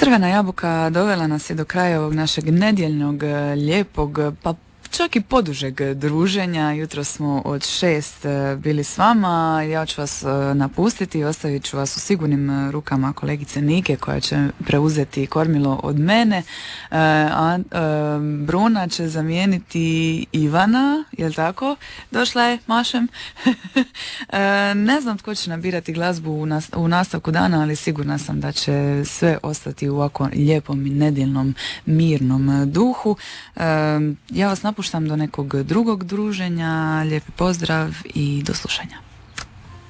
Crvena jabuka dovela nas je do kraja ovog našeg nedjeljnog, lijepog, pa čak i podužeg druženja. Jutro smo od 6 bili s vama. Ja ću vas napustiti i ostavit ću vas u sigurnim rukama kolegice Nike koja će preuzeti kormilo od mene. Bruna će zamijeniti Ivana, jel tako? Došla je, mašem. Ne znam tko će nabirati glazbu u nastavku dana, ali sigurna sam da će sve ostati u ovako lijepom i nedjeljnom mirnom duhu. Ja vas napuštam do nekog drugog druženja. Lijepi pozdrav i do slušanja.